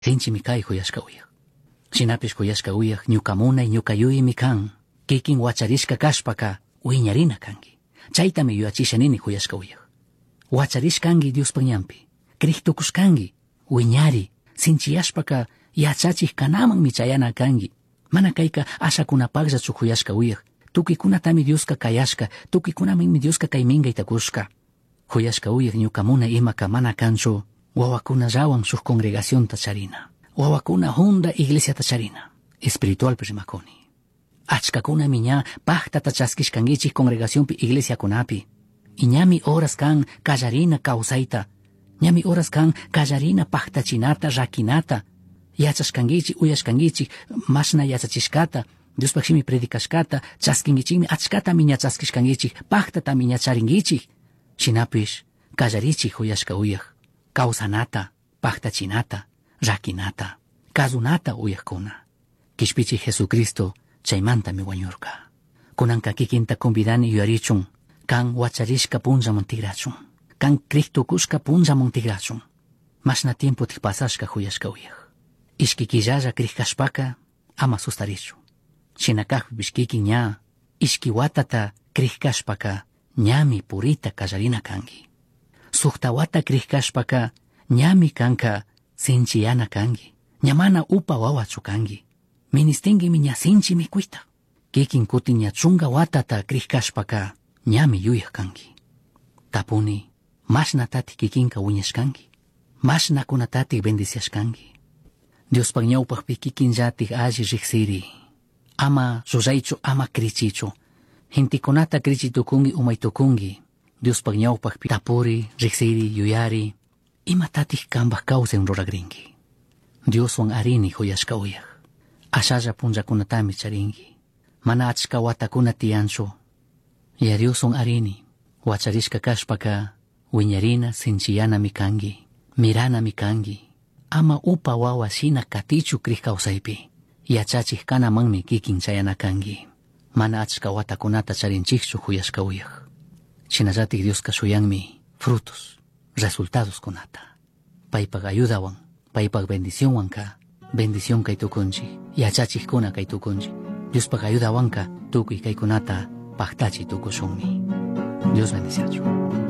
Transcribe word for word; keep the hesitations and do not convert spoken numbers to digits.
Sinchi mikai huyashka uyaq. Shinapish huyashka uyaq ñukamuna ñuka yuymi kan. Kikin wacharishka kashpaka wiñarina kangi. Chaytami yuyachishanini huyashka uyaq. Wacharishkangi Diospa ñampi. Kriktukushkangi wiñari sinchiyashpaka yachachik kanaman michayana kangi. Mana kayka ashakunapaklla chukuyashka uyaq. Tukikunatami Dioska kayashka, tukikunami Dioska kayminga itakushka. Huyashka uyaq ñukamuna imaka mana kanchu. Wawakuna rawan sus congregación tacharina. Wawakuna honda iglesia tacharina. Espiritual primakoni. Achkakuna miña pahta tachaskishkangichik congregación pi iglesia kunapi. Y ñami horas kan kallarina kausaita. Ñami horas kan kallarina pahtachinata rakinata. Yachashkangichik uyashkangichik mashna yachachishkata. Dios pakshimi predikashkata chaskingichikmi achkata miña chaskishkangichik pahtata miña charingichik. Shinapish kallarichik uyashka uyaq. Kausanata, pahtachinata, rakinata, kazunata uyaqkuna. Kishpichi Jesucristo chaymanta mi wañurka. Kunanka kikinta convidani yuyarichun, kan wacharishka punllaman tigrachun, kan kriktukushka punllaman tigrachun. Mashna tiempo tikpasashka huyashka uyaq. Ishki killalla krikashpaka ama sustarichu. Shinakajpi bishkiki ña, ishki watata krikashpaka ñami purita kallarina kangi. Sukta wata krikashpaka ñami kanka sinchiyana kangi. Ñamana upa wawachu kangi. Ministingi miña sinchi mikuita. Kikin kuti ña chunga watata krikashpaka ñami yuyaq kangi. Tapuni mashna tati kikinka wiñashkangi. Mashna kunatati bendiciashkangi. Dios pak ñawpakpi kikin llatik alli riksiri. Ama ruraychu ama krichichu. Hintikunata krichitukungi umaytukungi. Dios pak ñawpakpi tapuri, riksiri, yuyari. Ima tatich kambak kawsen ruragringi. Dios wan arini huyashka uyaq. Ashalla punllakunatami charingi. Mana achka watakuna tiyanchu. Ya Dios wan arini. Wacharishka kashpaka wiñarina sinchiyana mikangi. Mirana mikangi. Ama upa wawa shina katichu krik kawsaypi. Yachachik kanamanmi kikin chayana kangi. Mana achka watakunata charinchikchu huyashka uyaq. Shinallatik Dios kashuyanmi frutos, resultados kunata. Paypak ayudawan, paypak bendición wanka, bendición kay tukunchi, yachachik kuna kay tukunchi. Dios pak ayudawanka, tukuy kay kunata, paktachi tukushunmi. Dios bendiciachu.